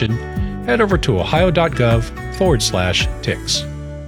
information, head over to ohio.gov/ticks.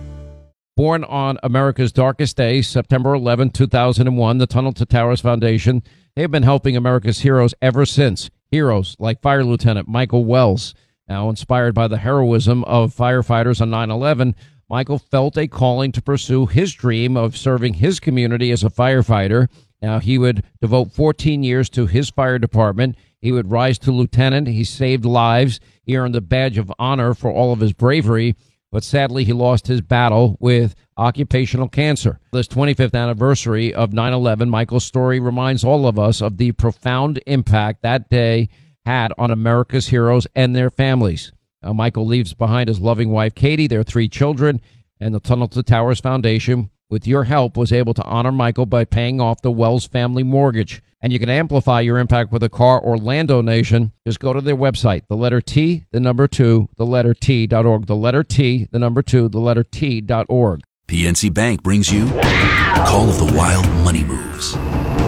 Born on America's darkest day, September 11, 2001, the Tunnel to Towers Foundation, they've been helping America's heroes ever since. Heroes like Fire Lieutenant Michael Wells. Now, inspired by the heroism of firefighters on 9/11, Michael felt a calling to pursue his dream of serving his community as a firefighter. Now, he would devote 14 years to his fire department. He would rise to lieutenant. He saved lives. He earned the badge of honor for all of his bravery. But sadly, he lost his battle with occupational cancer. This 25th anniversary of 9/11, Michael's story reminds all of us of the profound impact that day had on America's heroes and their families. Michael leaves behind his loving wife, Katie, their 3 children, and the Tunnel to Towers Foundation, with your help, was able to honor Michael by paying off the Wells family mortgage. And you can amplify your impact with a car or land donation. Just go to their website, the letter T, the number 2, the letter T.org, the letter T, the number 2, the letter T.org. PNC Bank brings you Call of the Wild Money Moves.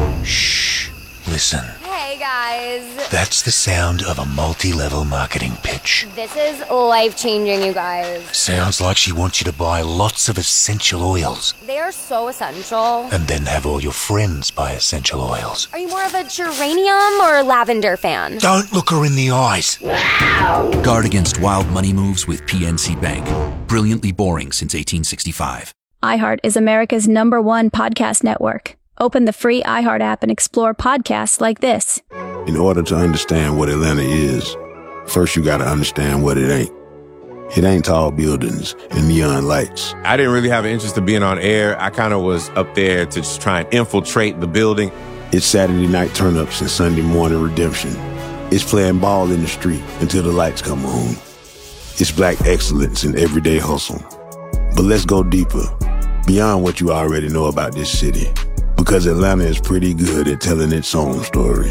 Shh, listen. Hey guys. That's the sound of a multi-level marketing pitch. This is life-changing, you guys. Sounds like she wants you to buy lots of essential oils. They are so essential. And then have all your friends buy essential oils. Are you more of a geranium or lavender fan? Don't look her in the eyes. Wow. Guard against wild money moves with PNC Bank. Brilliantly boring since 1865. iHeart is America's #1 podcast network. Open the free iHeart app and explore podcasts like this. In order to understand what Atlanta is, first you gotta understand what it ain't. It ain't tall buildings and neon lights. I didn't really have an interest in being on air. I kind of was up there to just try and infiltrate the building. It's Saturday night turn-ups and Sunday morning redemption. It's playing ball in the street until the lights come on. It's black excellence in everyday hustle. But let's go deeper, beyond what you already know about this city. Because Atlanta is pretty good at telling its own stories.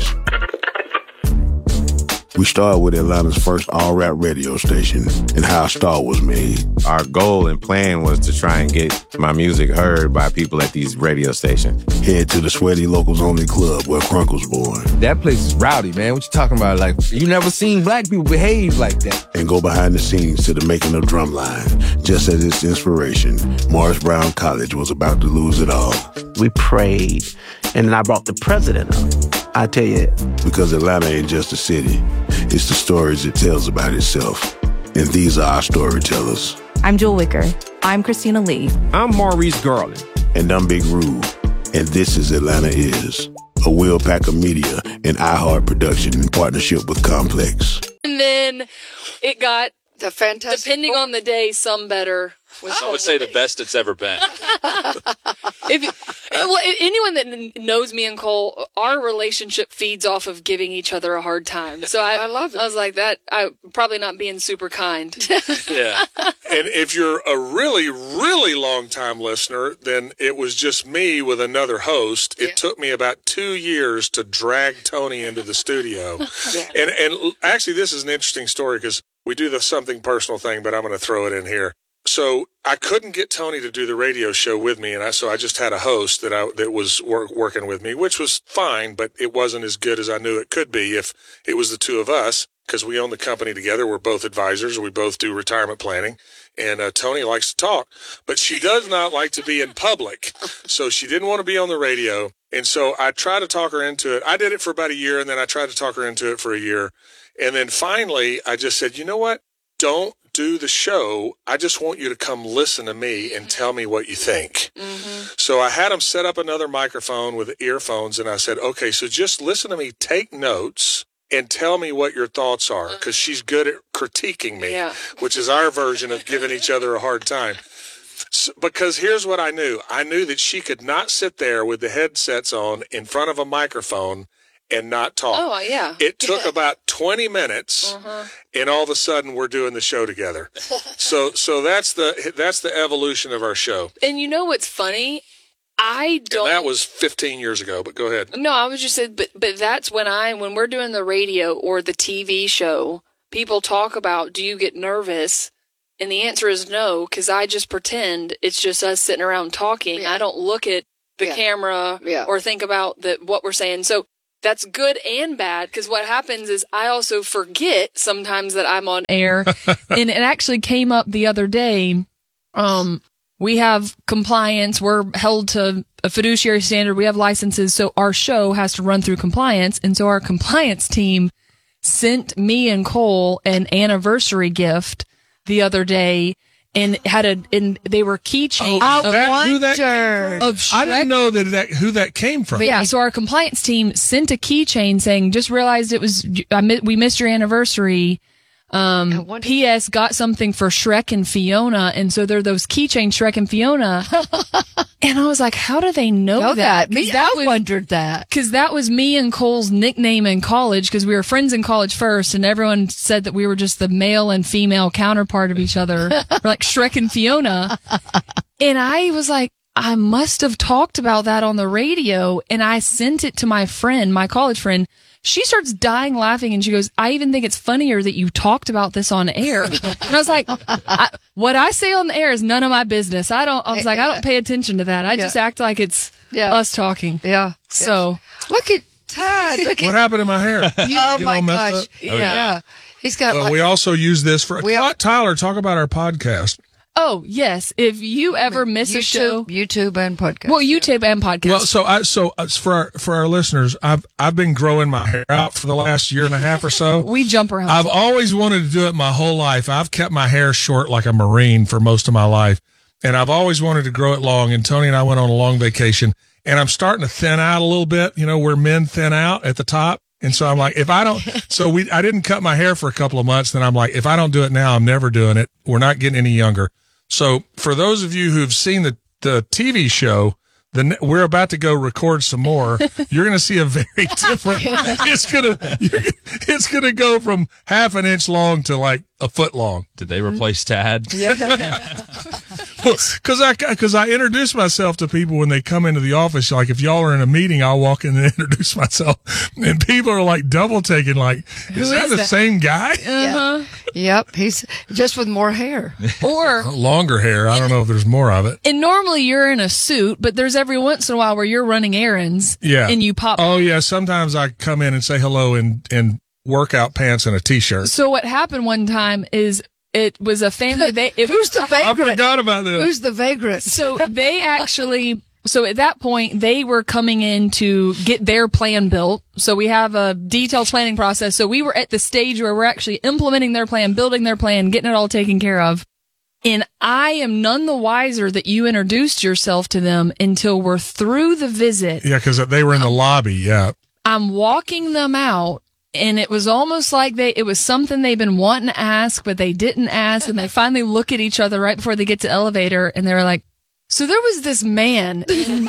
We started with Atlanta's first all-rap radio station and how a star was made. Our goal and plan was to try and get my music heard by people at these radio stations. Head to the Sweaty Locals Only Club where Crunk was born. That place is rowdy, man. What you talking about? Like, you never seen black people behave like that. And go behind the scenes to the making of Drumline. Just as its inspiration, Morris Brown College was about to lose it all. We prayed, and then I brought the president up. I tell you. Because Atlanta ain't just a city. It's the stories it tells about itself. And these are our storytellers. I'm Jewel Wicker. I'm Christina Lee. I'm Maurice Garland. And I'm Big Rube. And this is Atlanta Is, a Will Packer Media and iHeart production in partnership with Complex. And then it got, the fantastic, depending on the day, some better. I would say the best it's ever been. Anyone that knows me and Cole, our relationship feeds off of giving each other a hard time. So I love it. I was like that. I probably not being super kind. Yeah. And if you're a really, really long time listener, then it was just me with another host. It took me about 2 years to drag Tony into the studio. Yeah. And actually, this is an interesting story because we do the something personal thing, but I'm going to throw it in here. So I couldn't get Tony to do the radio show with me, and so I just had a host that was working with me, which was fine, but it wasn't as good as I knew it could be if it was the two of us, because we own the company together. We're both advisors. We both do retirement planning, and Tony likes to talk, but she does not like to be in public, so she didn't want to be on the radio, and so I tried to talk her into it. I did it for about a year, and then I tried to talk her into it for a year, and then finally I just said, you know what? Don't do the show. I just want you to come listen to me and tell me what you think. Mm-hmm. So I had him set up another microphone with earphones, and I said, okay, so just listen to me, take notes, and tell me what your thoughts are, because she's good at critiquing me, which is our version of giving each other a hard time. So, because here's what I knew. I knew that she could not sit there with the headsets on in front of a microphone and not talk. Oh, yeah. It took about 20 minutes, and all of a sudden we're doing the show together. So that's the evolution of our show. And you know what's funny? I don't. And that was 15 years ago, but go ahead. No, I was just saying, but that's when we're doing the radio or the TV show, people talk about, do you get nervous? And the answer is no, because I just pretend it's just us sitting around talking. I don't look at the camera or think about what we're saying. So that's good and bad, because what happens is I also forget sometimes that I'm on air. And it actually came up the other day. We have compliance. We're held to a fiduciary standard. We have licenses. So our show has to run through compliance. And so our compliance team sent me and Cole an anniversary gift the other day, and they were keychains. I didn't know who that came from. Yeah, so our compliance team sent a keychain saying, "Just realized we missed your anniversary. P.S. got something for Shrek and Fiona," and so they're those keychain Shrek and Fiona. And I was like, how do they know that? I wondered that. Because that was me and Cole's nickname in college, because we were friends in college first, and everyone said that we were just the male and female counterpart of each other. We're like Shrek and Fiona. And I was like, I must have talked about that on the radio, and I sent it to my friend, my college friend. She starts dying laughing, and she goes, I even think it's funnier that you talked about this on air. And I was like, what I say on the air is none of my business. I don't pay attention to that. I just act like it's us talking. Yeah. So look at Todd. What happened to my hair? Oh my gosh. Yeah. He's got we also use this for Tyler, talk about our podcast. Oh, yes. If you ever miss a show. YouTube and podcast. Well, YouTube and podcast. Well, so for our listeners, I've been growing my hair out for the last year and a half or so. We jump around. I've always wanted to do it my whole life. I've kept my hair short like a Marine for most of my life. And I've always wanted to grow it long. And Tony and I went on a long vacation. And I'm starting to thin out a little bit, where men thin out at the top. And so I'm like, if I don't, I didn't cut my hair for a couple of months. Then I'm like, if I don't do it now, I'm never doing it. We're not getting any younger. So for those of you who've seen the TV show, we're about to go record some more. You're going to see a very different, it's going to go from half an inch long to like a foot long. Did they replace Tad? Yeah. Because I introduce myself to people when they come into the office. Like if y'all are in a meeting, I'll walk in and introduce myself, and people are like double taking. Like, is that the same guy? Uh-huh. Yep, he's just with more hair or longer hair. I don't know if there's more of it. And normally you're in a suit, but there's every once in a while where you're running errands. Yeah, and you pop. Oh yeah, sometimes I come in and say hello in workout pants and a t-shirt. So what happened one time is it was a family. Who's the vagrant? I forgot about this. Who's the vagrant? So they actually. So at that point, they were coming in to get their plan built. So we have a detailed planning process. So we were at the stage where we're actually implementing their plan, building their plan, getting it all taken care of. And I am none the wiser that you introduced yourself to them until we're through the visit. Yeah, because they were in the lobby. Yeah. I'm walking them out. And it was almost like it was something they've been wanting to ask, but they didn't ask. And they finally look at each other right before they get to the elevator. And they were like, so there was this man in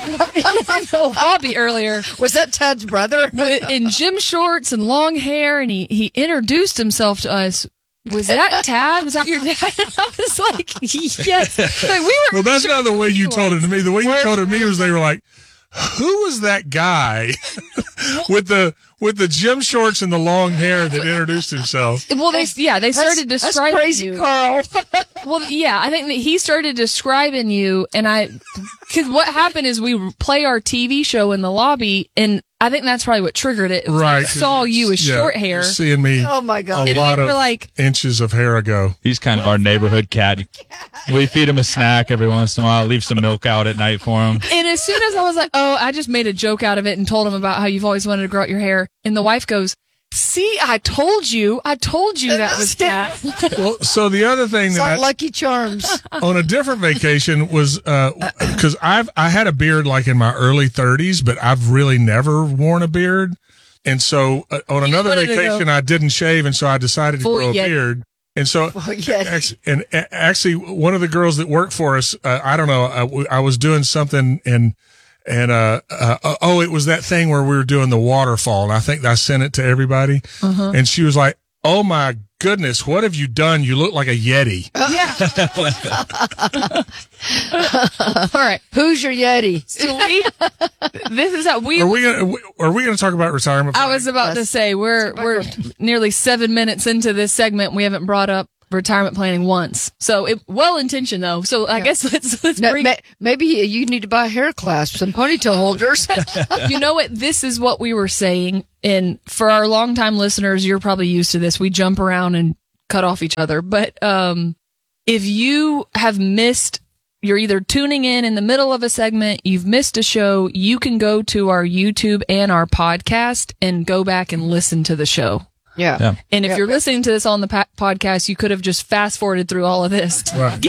the lobby earlier. Was that Tad's brother? In gym shorts and long hair. And he introduced himself to us. Was that Tad? Was that your dad? And I was like, yes. Like, well, that's not the way you told it to me. The way you told it to me was they were like, who was that guy with the gym shorts and the long hair that introduced himself? Well, they started describing that's crazy, you. Carl. Well, yeah, I think that he started describing you, and because what happened is we play our TV show in the lobby, and I think that's probably what triggered it. Right. I saw you with short hair. Seeing me oh my God. a lot of inches of hair ago. He's kind of our neighborhood cat. We feed him a snack every once in a while, leave some milk out at night for him. And as soon as I was like, I just made a joke out of it and told him about how you've always wanted to grow out your hair. And the wife goes, see, I told you that was Dad. Well, so the other thing that Lucky Charms on a different vacation was because I had a beard like in my early 30s, but I've really never worn a beard. And so on another vacation, I didn't shave, and so I decided to grow a beard. And so, actually, one of the girls that worked for us, I don't know, I was doing something and it was that thing where we were doing the waterfall, and I think I sent it to everybody. Uh-huh. And she was like, oh my goodness, what have you done? You look like a Yeti. All right. Who's your Yeti? So this is how Are we gonna talk about retirement? I was about to say, we're nearly 7 minutes into this segment. We haven't brought up retirement planning once. So well-intentioned though. So I guess let's bring... Maybe you need to buy hair clasps and ponytail holders. You know what? This is what we were saying. And for our longtime listeners, you're probably used to this. We jump around and cut off each other. But if you have missed, you're either tuning in the middle of a segment, you've missed a show, you can go to our YouTube and our podcast and go back and listen to the show. Yeah. And if you're listening to this on the podcast, you could have just fast forwarded through all of this. Right.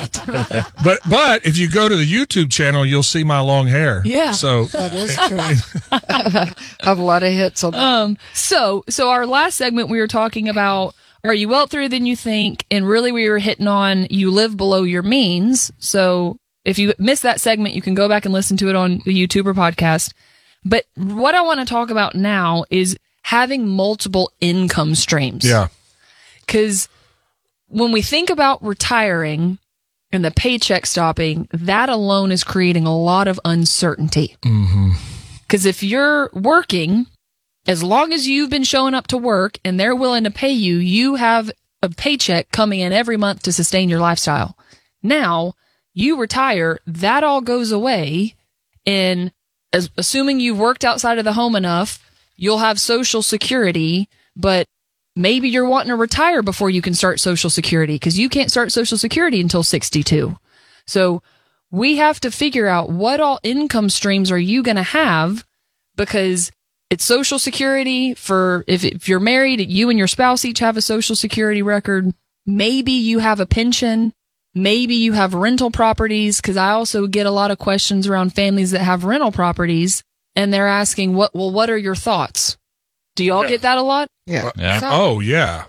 But if you go to the YouTube channel, you'll see my long hair. Yeah. So that is true. I have a lot of hits on So our last segment, we were talking about, are you wealthier than you think? And really we were hitting on, you live below your means. So if you missed that segment, you can go back and listen to it on the YouTube or podcast. But what I want to talk about now is having multiple income streams. Yeah. Because when we think about retiring and the paycheck stopping, that alone is creating a lot of uncertainty. Because if you're working, as long as you've been showing up to work and they're willing to pay you, you have a paycheck coming in every month to sustain your lifestyle. Now, you retire, that all goes away, and assuming you've worked outside of the home enough, you'll have Social Security, but maybe you're wanting to retire before you can start Social Security because you can't start Social Security until 62. So we have to figure out what all income streams are you going to have, because it's Social Security for if you're married, you and your spouse each have a Social Security record. Maybe you have a pension. Maybe you have rental properties, because I also get a lot of questions around families that have rental properties. And they're asking, what are your thoughts? Do y'all get that a lot? Yeah. Oh, yeah.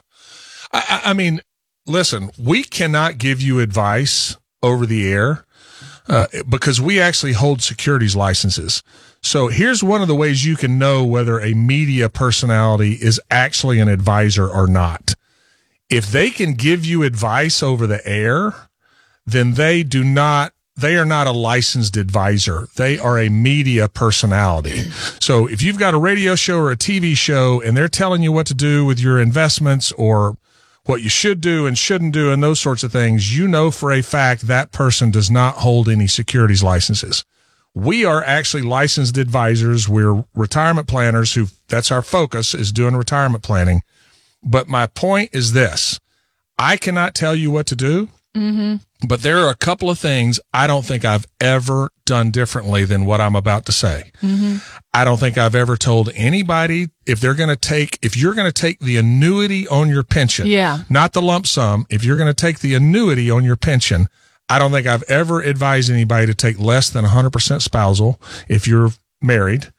I mean, listen, we cannot give you advice over the air because we actually hold securities licenses. So here's one of the ways you can know whether a media personality is actually an advisor or not. If they can give you advice over the air, then they are not a licensed advisor. They are a media personality. So if you've got a radio show or a TV show and they're telling you what to do with your investments or what you should do and shouldn't do and those sorts of things, you know for a fact that person does not hold any securities licenses. We are actually licensed advisors. We're retirement planners that's our focus, is doing retirement planning. But my point is this. I cannot tell you what to do. But there are a couple of things I don't think I've ever done differently than what I'm about to say. I don't think I've ever told anybody if you're going to take the annuity on your pension, not the lump sum, if you're going to take the annuity on your pension, I don't think I've ever advised anybody to take less than 100% spousal if you're married.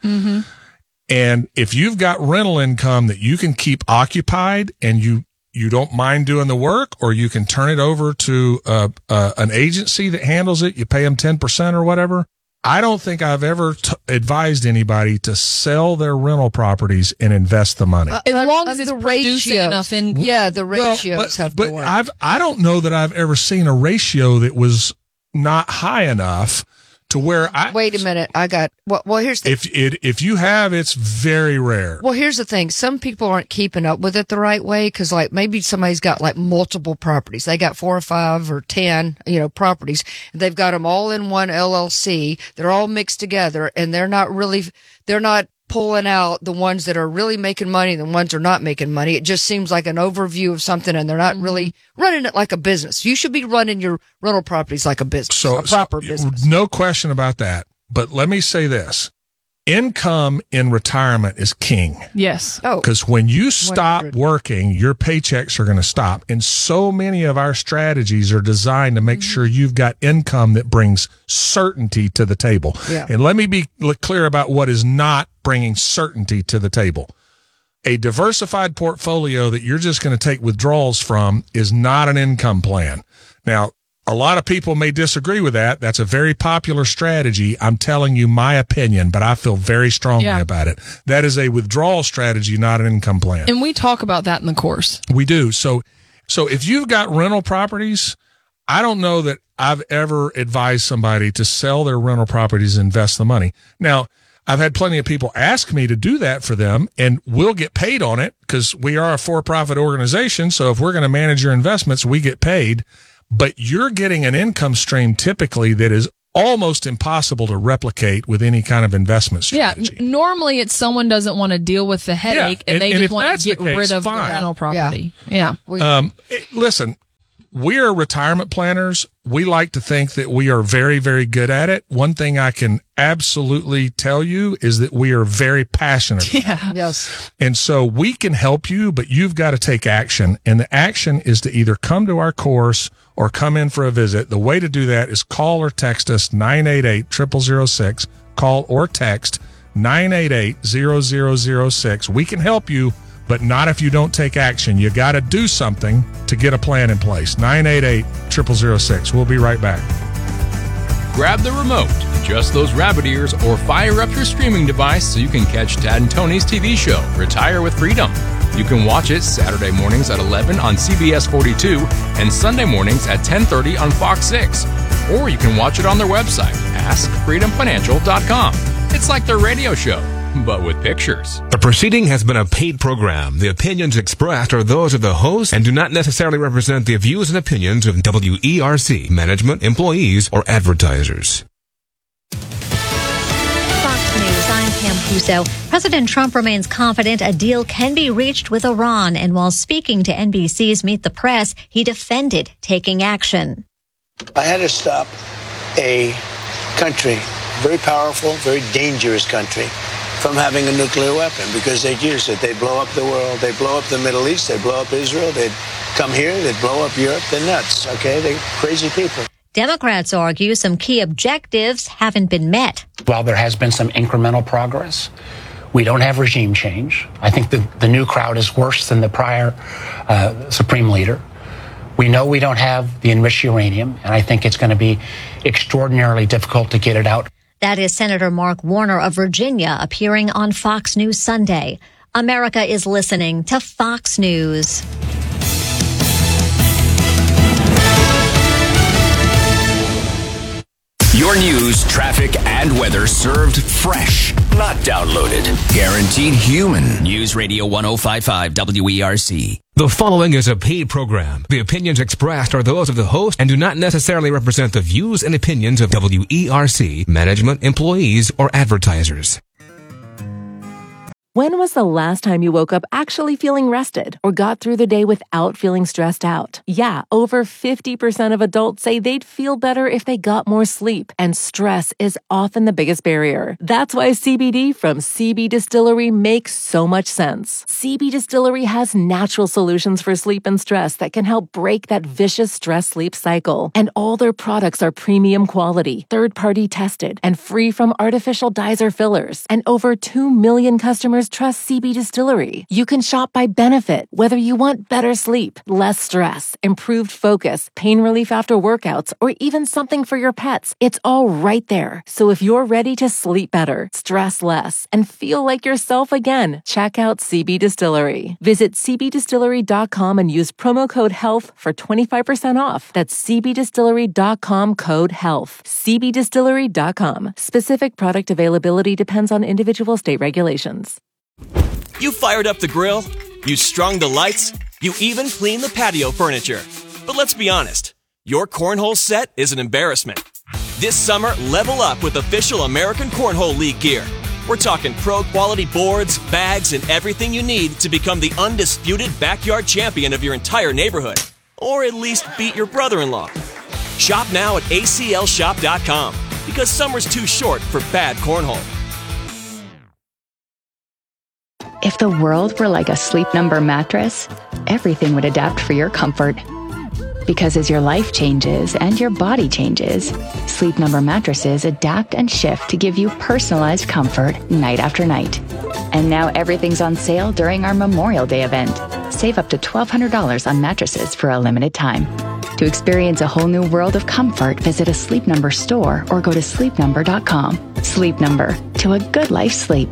And if you've got rental income that you can keep occupied and you don't mind doing the work, or you can turn it over to an agency that handles it. You pay them 10% or whatever. I don't think I've ever advised anybody to sell their rental properties and invest the money. As long as it's producing enough the ratios have to work. I don't know that I've ever seen a ratio that was not high enough to where wait a minute. Here's the if you have, it's very rare. Well, here's the thing. Some people aren't keeping up with it the right way, because like maybe somebody's got like multiple properties. They got 4 or 5 or 10, properties. They've got them all in one LLC. They're all mixed together, and they're not pulling out the ones that are really making money and the ones that are not making money. It just seems like an overview of something, and they're not really running it like a business. You should be running your rental properties like a business, a proper business. No question about that. But let me say this. Income in retirement is king. Yes. Because when you stop working, your paychecks are going to stop. And so many of our strategies are designed to make sure you've got income that brings certainty to the table. Yeah. And let me be clear about what is not bringing certainty to the table. A diversified portfolio that you're just going to take withdrawals from is not an income plan. Now, a lot of people may disagree with that. That's a very popular strategy. I'm telling you my opinion, but I feel very strongly about it. That is a withdrawal strategy, not an income plan. And we talk about that in the course. We do. So if you've got rental properties, I don't know that I've ever advised somebody to sell their rental properties and invest the money. Now, I've had plenty of people ask me to do that for them, and we'll get paid on it because we are a for-profit organization. So if we're going to manage your investments, we get paid. But you're getting an income stream typically that is almost impossible to replicate with any kind of investment strategy. Yeah, normally it's someone doesn't want to deal with the headache and they just want to get rid of the rental property. Yeah. Listen, we are retirement planners. We like to think that we are very, very good at it. One thing I can absolutely tell you is that we are very passionate. Yeah. Yes. And so we can help you, but you've got to take action. And the action is to either come to our course or come in for a visit. The way to do that is call or text us 988-0006. Call or text 988-0006. We can help you, but not if you don't take action. You got to do something to get a plan in place. 988-0006. We'll be right back. Grab the remote, adjust those rabbit ears, or fire up your streaming device so you can catch Tad and Tony's TV show, Retire with Freedom. You can watch it Saturday mornings at 11 on CBS 42 and Sunday mornings at 10:30 on Fox 6. Or you can watch it on their website, AskFreedomFinancial.com. It's like their radio show, but with pictures. The proceeding has been a paid program. The opinions expressed are those of the host and do not necessarily represent the views and opinions of WERC, management, employees, or advertisers. Fox News, I'm Pam Puso. President Trump remains confident a deal can be reached with Iran, and while speaking to NBC's Meet the Press, he defended taking action. I had to stop a country, very powerful, very dangerous country, from having a nuclear weapon because they'd use it. They'd blow up the world. They'd blow up the Middle East. They'd blow up Israel. They'd come here. They'd blow up Europe. They're nuts, okay? They're crazy people. Democrats argue some key objectives haven't been met. While there has been some incremental progress, we don't have regime change. I think the new crowd is worse than the prior Supreme Leader. We know we don't have the enriched uranium, and I think it's going to be extraordinarily difficult to get it out. That is Senator Mark Warner of Virginia appearing on Fox News Sunday. America is listening to Fox News. Your news, traffic, and weather served fresh, not downloaded. Guaranteed human. News Radio 105.5 WERC. The following is a paid program. The opinions expressed are those of the host and do not necessarily represent the views and opinions of WERC, management, employees, or advertisers. When was the last time you woke up actually feeling rested or got through the day without feeling stressed out? Yeah, over 50% of adults say they'd feel better if they got more sleep, and stress is often the biggest barrier. That's why CBD from CB Distillery makes so much sense. CB Distillery has natural solutions for sleep and stress that can help break that vicious stress-sleep cycle. And all their products are premium quality, third-party tested, and free from artificial dyes or fillers. And over 2 million customers trust CB Distillery. You can shop by benefit, whether you want better sleep, less stress, improved focus, pain relief after workouts, or even something for your pets. It's all right there. So if you're ready to sleep better, stress less, and feel like yourself again, check out CB Distillery. Visit cbdistillery.com and use promo code HEALTH for 25% off. That's cbdistillery.com code HEALTH. cbdistillery.com. Specific product availability depends on individual state regulations. You fired up the grill, you strung the lights, you even cleaned the patio furniture. But let's be honest, your cornhole set is an embarrassment. This summer, level up with official American Cornhole League gear. We're talking pro-quality boards, bags, and everything you need to become the undisputed backyard champion of your entire neighborhood. Or at least beat your brother-in-law. Shop now at aclshop.com because summer's too short for bad cornhole. If the world were like a Sleep Number mattress, everything would adapt for your comfort. Because as your life changes and your body changes, Sleep Number mattresses adapt and shift to give you personalized comfort night after night. And now everything's on sale during our Memorial Day event. Save up to $1,200 on mattresses for a limited time. To experience a whole new world of comfort, visit a Sleep Number store or go to sleepnumber.com. Sleep Number, to a good life sleep.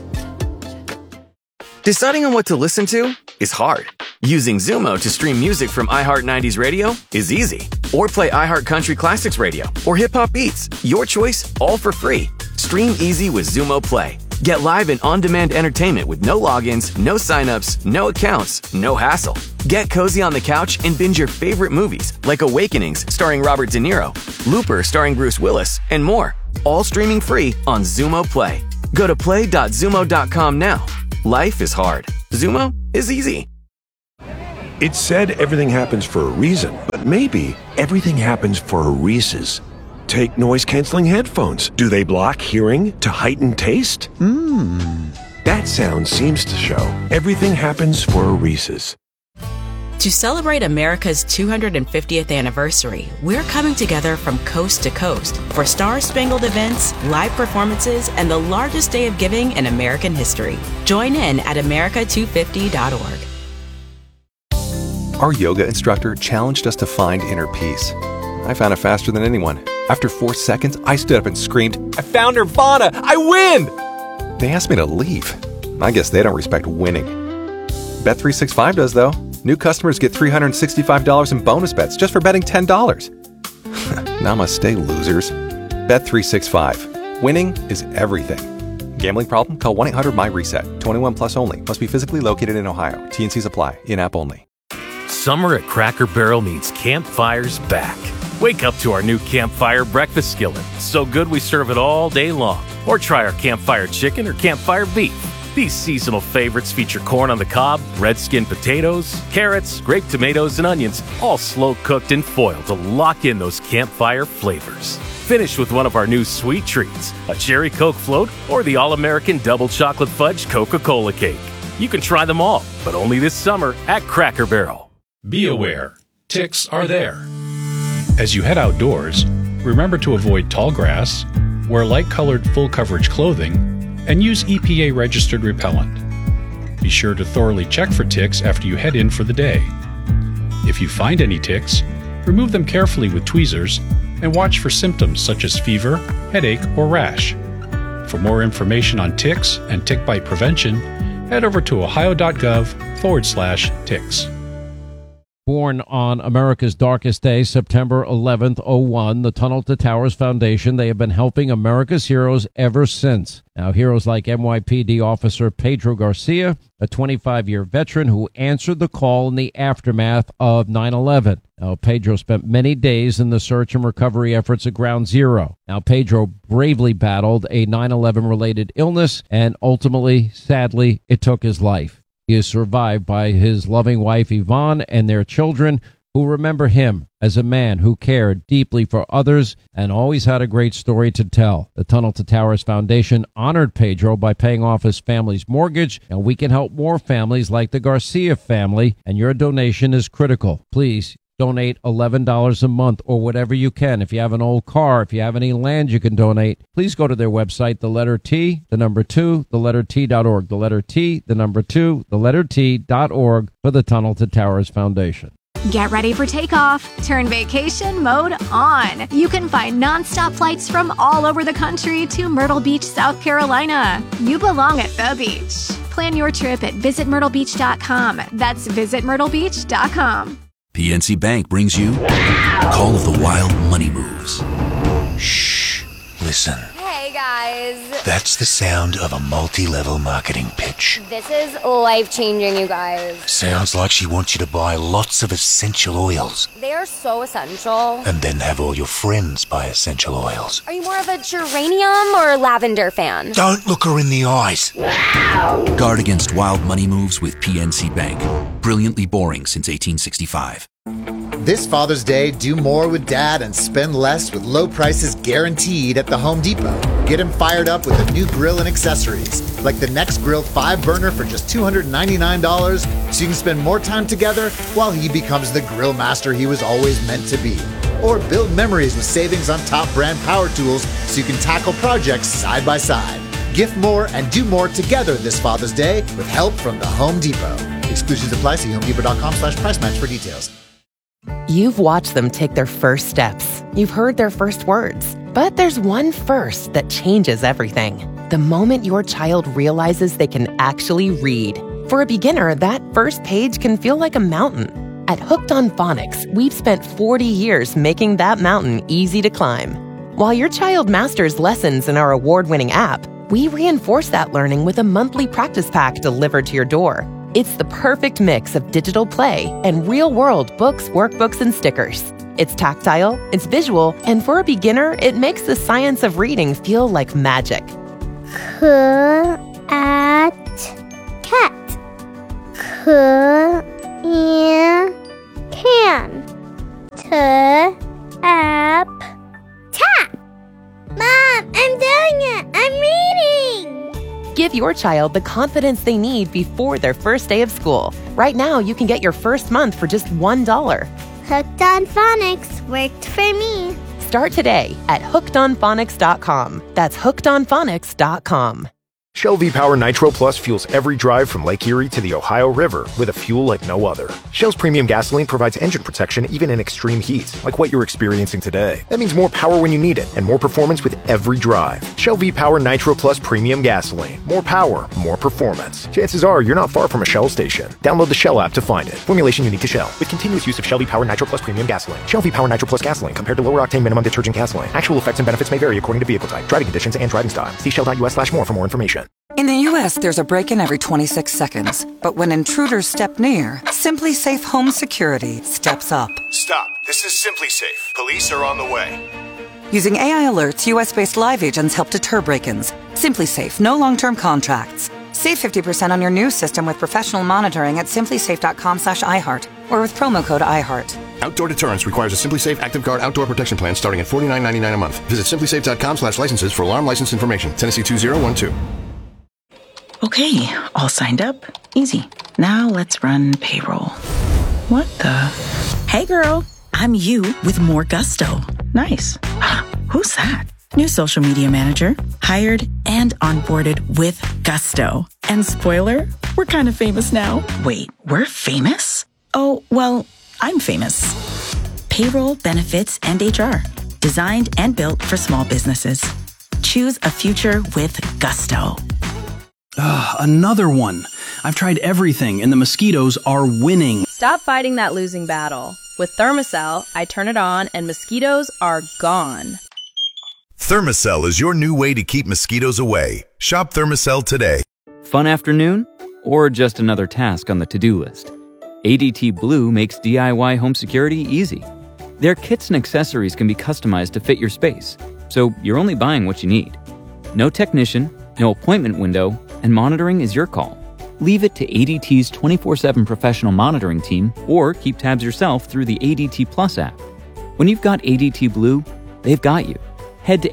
Deciding on what to listen to is hard. Using Zumo to stream music from iHeart 90s Radio is easy. Or play iHeart Country Classics Radio or Hip Hop Beats. Your choice, all for free. Stream easy with Xumo Play. Get live and on-demand entertainment with no logins, no signups, no accounts, no hassle. Get cozy on the couch and binge your favorite movies like Awakenings starring Robert De Niro, Looper starring Bruce Willis, and more. All streaming free on Xumo Play. Go to play.xumo.com now. Life is hard. Xumo is easy. It's said everything happens for a reason, but maybe everything happens for a Reese's. Take noise-canceling headphones. Do they block hearing to heighten taste? That sound seems to show everything happens for a Reese's. To celebrate America's 250th anniversary, we're coming together from coast to coast for star-spangled events, live performances, and the largest day of giving in American history. Join in at america250.org. Our yoga instructor challenged us to find inner peace. I found it faster than anyone. After 4 seconds, I stood up and screamed, "I found Nirvana! I win!" They asked me to leave. I guess they don't respect winning. Bet365 does, though. New customers get $365 in bonus bets just for betting $10. Namaste, losers. Bet365. Winning is everything. Gambling problem? Call 1-800-MY-RESET. 21 plus only. Must be physically located in Ohio. T&Cs apply. In-app only. Summer at Cracker Barrel means campfires back. Wake up to our new Campfire breakfast skillet. So good we serve it all day long. Or try our Campfire chicken or Campfire beef. These seasonal favorites feature corn on the cob, red skin potatoes, carrots, grape tomatoes, and onions, all slow cooked in foil to lock in those campfire flavors. Finish with one of our new sweet treats, a cherry Coke float or the all-American double chocolate fudge Coca-Cola cake. You can try them all, but only this summer at Cracker Barrel. Be aware, ticks are there. As you head outdoors, remember to avoid tall grass, wear light-colored full-coverage clothing, and use EPA-registered repellent. Be sure to thoroughly check for ticks after you head in for the day. If you find any ticks, remove them carefully with tweezers and watch for symptoms such as fever, headache, or rash. For more information on ticks and tick bite prevention, head over to ohio.gov/ticks. Born on America's darkest day, September 11th, 01, the Tunnel to Towers Foundation, they have been helping America's heroes ever since. Now, heroes like NYPD officer Pedro Garcia, a 25-year veteran who answered the call in the aftermath of 9/11. Now, Pedro spent many days in the search and recovery efforts at Ground Zero. Now, Pedro bravely battled a 9/11-related illness, and ultimately, sadly, it took his life. He is survived by his loving wife, Yvonne, and their children, who remember him as a man who cared deeply for others and always had a great story to tell. The Tunnel to Towers Foundation honored Pedro by paying off his family's mortgage, and we can help more families like the Garcia family, and your donation is critical. Please donate $11 a month or whatever you can. If you have an old car, if you have any land you can donate, please go to their website, the letter T, the number 2, the letter T.org, the letter T, the number 2, the letter T.org for the Tunnel to Towers Foundation. Get ready for takeoff. Turn vacation mode on. You can find nonstop flights from all over the country to Myrtle Beach, South Carolina. You belong at the beach. Plan your trip at visitmyrtlebeach.com. That's visitmyrtlebeach.com. PNC Bank brings you Call of the Wild Money Moves. Shh. Listen. Hey guys. That's the sound of a multi-level marketing pitch. This is life-changing, you guys. Sounds like she wants you to buy lots of essential oils. They are so essential. And then have all your friends buy essential oils. Are you more of a geranium or lavender fan? Don't look her in the eyes. Wow. Guard against wild money moves with PNC Bank. Brilliantly boring since 1865. This Father's Day, do more with Dad and spend less with low prices guaranteed at the Home Depot. Get him fired up with a new grill and accessories, like the Next Grill 5-burner for just $299, so you can spend more time together while he becomes the grill master he was always meant to be. Or build memories with savings on top brand power tools so you can tackle projects side by side. Gift more and do more together this Father's Day with help from the Home Depot. Exclusions apply. See homedepot.com/price match for details. You've watched them take their first steps. You've heard their first words. But there's one first that changes everything. The moment your child realizes they can actually read. For a beginner, that first page can feel like a mountain. At Hooked on Phonics, we've spent 40 years making that mountain easy to climb. While your child masters lessons in our award-winning app, we reinforce that learning with a monthly practice pack delivered to your door. It's the perfect mix of digital play and real-world books, workbooks, and stickers. It's tactile, it's visual, and for a beginner, it makes the science of reading feel like magic. Cat. Can. Tap. Tap. Mom, I'm doing it. I'm reading. Give your child the confidence they need before their first day of school. Right now, you can get your first month for just $1. Hooked on Phonics worked for me. Start today at hookedonphonics.com. That's hookedonphonics.com. Shell V-Power Nitro Plus fuels every drive from Lake Erie to the Ohio River with a fuel like no other. Shell's premium gasoline provides engine protection even in extreme heat, like what you're experiencing today. That means more power when you need it and more performance with every drive. Shell V-Power Nitro Plus premium gasoline. More power, more performance. Chances are you're not far from a Shell station. Download the Shell app to find it. Formulation unique to Shell. With continuous use of Shell V-Power Nitro Plus premium gasoline. Shell V-Power Nitro Plus gasoline compared to lower octane minimum detergent gasoline. Actual effects and benefits may vary according to vehicle type, driving conditions, and driving style. See shell.us/more for more information. In the U.S., there's a break-in every 26 seconds. But when intruders step near, Simply Safe Home Security steps up. Stop. This is Simply Safe. Police are on the way. Using AI alerts, U.S.-based live agents help deter break-ins. Simply Safe. No long-term contracts. Save 50% on your new system with professional monitoring at simplysafe.com/iHeart or with promo code iHeart. Outdoor deterrence requires a Simply Safe Active Guard outdoor protection plan starting at $49.99 a month. Visit simplysafe.com/licenses for alarm license information. Tennessee 2012. Okay, all signed up. Easy. Now let's run payroll. What the? Hey girl, I'm you with more gusto. Nice. Who's that? New social media manager. Hired and onboarded with gusto. And spoiler, we're kind of famous now. Wait, we're famous? Oh, well, I'm famous. Payroll, benefits, and HR. Designed and built for small businesses. Choose a future with gusto. Another one. I've tried everything and the mosquitoes are winning. Stop fighting that losing battle. With Thermacell, I turn it on and mosquitoes are gone. Thermacell is your new way to keep mosquitoes away. Shop Thermacell today. Fun afternoon? Or just another task on the to-do list? ADT Blue makes DIY home security easy. Their kits and accessories can be customized to fit your space, so you're only buying what you need. No technician, no appointment window, and monitoring is your call. Leave it to ADT's 24/7 professional monitoring team or keep tabs yourself through the ADT Plus app. When you've got ADT Blue, they've got you. Head to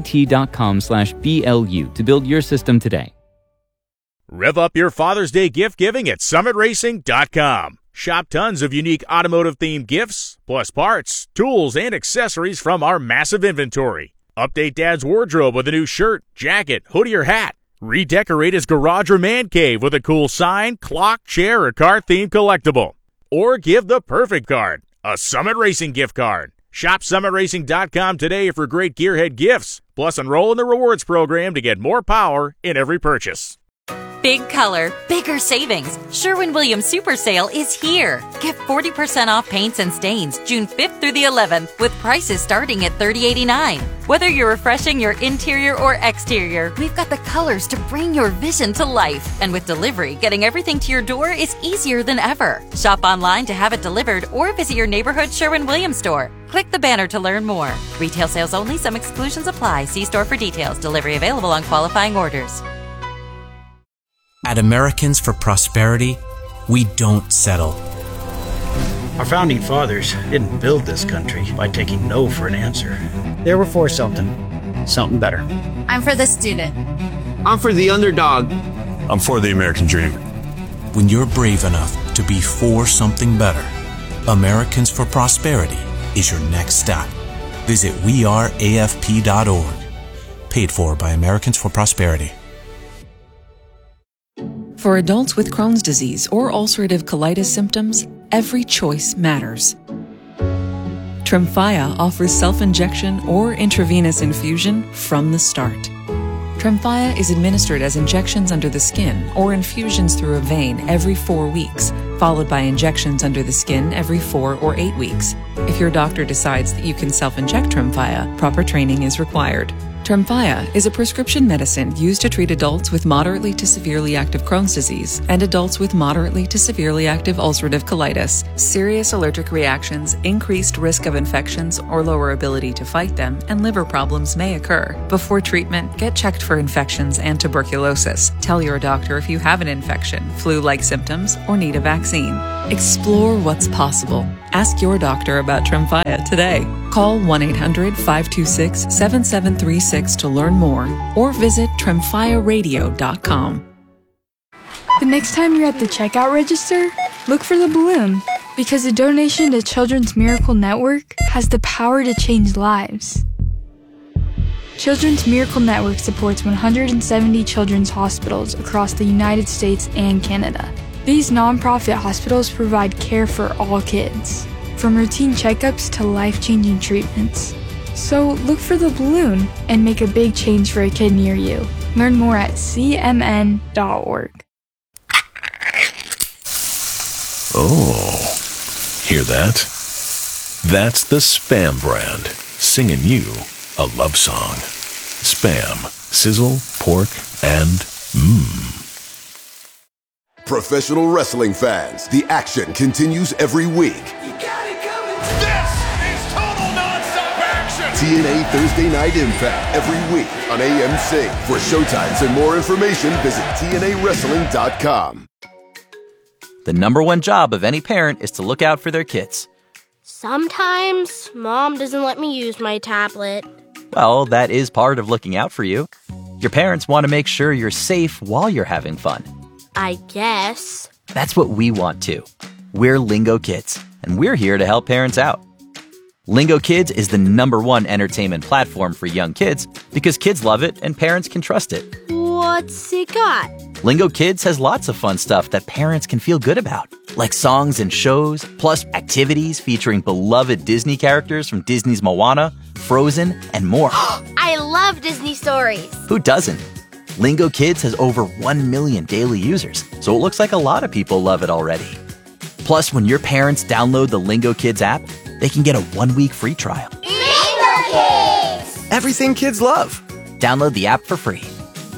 ADT.com/BLU to build your system today. Rev up your Father's Day gift giving at SummitRacing.com. Shop tons of unique automotive-themed gifts, plus parts, tools, and accessories from our massive inventory. Update Dad's wardrobe with a new shirt, jacket, hoodie, or hat. Redecorate his garage or man cave with a cool sign, clock, chair, or car-themed collectible. Or give the perfect card, a Summit Racing gift card. Shop SummitRacing.com today for great gearhead gifts. Plus, enroll in the rewards program to get more power in every purchase. Big color, bigger savings. Sherwin-Williams Super Sale is here. Get 40% off paints and stains June 5th through the 11th with prices starting at $30.89. Whether you're refreshing your interior or exterior, we've got the colors to bring your vision to life. And with delivery, getting everything to your door is easier than ever. Shop online to have it delivered or visit your neighborhood Sherwin-Williams store. Click the banner to learn more. Retail sales only. Some exclusions apply. See store for details. Delivery available on qualifying orders. At Americans for Prosperity, we don't settle. Our founding fathers didn't build this country by taking no for an answer. They were for something better. I'm for the student. I'm for the underdog. I'm for the American dream. When you're brave enough to be for something better, Americans for Prosperity is your next stop. Visit weareafp.org. Paid for by Americans for Prosperity. For adults with Crohn's disease or ulcerative colitis symptoms, every choice matters. Tremfya offers self-injection or intravenous infusion from the start. Tremfya is administered as injections under the skin or infusions through a vein every 4 weeks, followed by injections under the skin every 4 or 8 weeks. If your doctor decides that you can self-inject Tremfya, proper training is required. Tremfya is a prescription medicine used to treat adults with moderately to severely active Crohn's disease and adults with moderately to severely active ulcerative colitis. Serious allergic reactions, increased risk of infections or lower ability to fight them, and liver problems may occur. Before treatment, get checked for infections and tuberculosis. Tell your doctor if you have an infection, flu-like symptoms, or need a vaccine. Explore what's possible. Ask your doctor about Tremfya today. Call 1-800-526-7736 to learn more or visit tremfyaradio.com. The next time you're at the checkout register, look for the balloon, because a donation to Children's Miracle Network has the power to change lives. Children's Miracle Network supports 170 children's hospitals across the United States and Canada. These nonprofit hospitals provide care for all kids, from routine checkups to life-changing treatments. So look for the balloon and make a big change for a kid near you. Learn more at cmn.org. Oh, hear that? That's the Spam brand, singing you a love song. Spam, sizzle, pork, and mmm. Professional wrestling fans, the action continues every week. TNA Thursday Night Impact every week on AMC. For showtimes and more information, visit TNAWrestling.com. The number one job of any parent is to look out for their kids. Sometimes Mom doesn't let me use my tablet. Well, that is part of looking out for you. Your parents want to make sure you're safe while you're having fun. I guess. That's what we want too. We're Lingo Kids, and we're here to help parents out. Lingo Kids is the number one entertainment platform for young kids because kids love it and parents can trust it. What's it got? Lingo Kids has lots of fun stuff that parents can feel good about, like songs and shows, plus activities featuring beloved Disney characters from Disney's Moana, Frozen, and more. I love Disney stories. Who doesn't? Lingo Kids has over 1 million daily users, so it looks like a lot of people love it already. Plus, when your parents download the Lingo Kids app, they can get a 1-week free trial. Lingo Kids! Everything kids love. Download the app for free.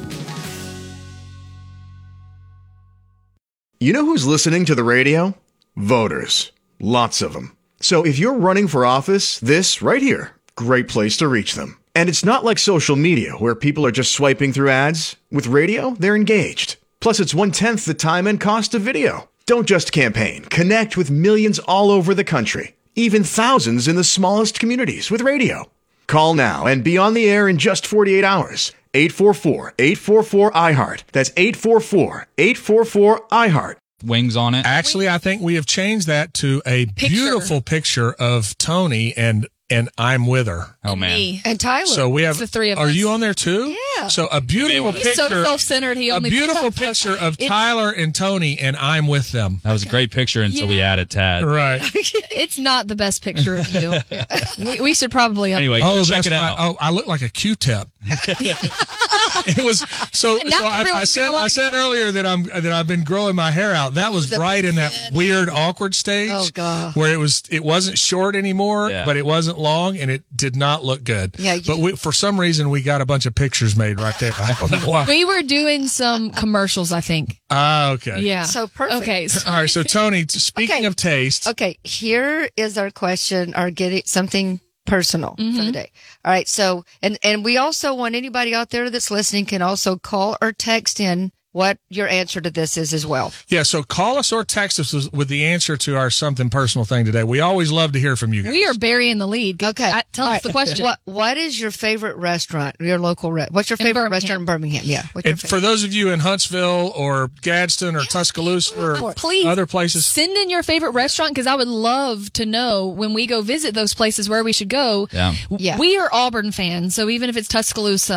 You know who's listening to the radio? Voters. Lots of them. So if you're running for office, this right here, great place to reach them. And it's not like social media where people are just swiping through ads. With radio, they're engaged. Plus, it's 1/10 the time and cost of video. Don't just campaign. Connect with millions all over the country. Even thousands in the smallest communities with radio. Call now and be on the air in just 48 hours. 844-844-IHEART. That's 844-844-IHEART. Wings on it. Actually, I think we have changed that to a beautiful picture of Tony and I'm with her. Oh man. Me. And Tyler. So we have it's the three of us. Are you on there too? Yeah. So a beautiful He's picture. so self-centered. A beautiful picture of Tyler and Tony and I'm with them. That was a great picture until we added Tad. Right. It's not the best picture of you. we should probably anyway. Check it out. Oh, I look like a Q-tip. It was so I said earlier that I've been growing my hair out. That was right in that weird awkward stage. Oh God. Where it wasn't short anymore, Yeah. but it wasn't long, and it did not look good. Yeah, but for some reason we got a bunch of pictures made right there. I don't know why. We were doing some commercials, I think. Ah, okay. Yeah. So perfect. Okay. All right. So Tony, speaking of taste, Okay, here is our question, or getting something personal for the day. All right. So, and we also want anybody out there that's listening can also call or text in what your answer to this is as well. yeah. So call us or text us with the answer to our something personal thing today. We always love to hear from you guys. We are burying the lead. Okay. Tell us the question. What is your favorite restaurant? Your local what's your favorite restaurant in Birmingham? Yeah. What's your And for those of you in Huntsville or Gadsden or Tuscaloosa or Please other places, send in your favorite restaurant, because I would love to know when we go visit those places where we should go. Yeah. We are Auburn fans, so even if it's Tuscaloosa,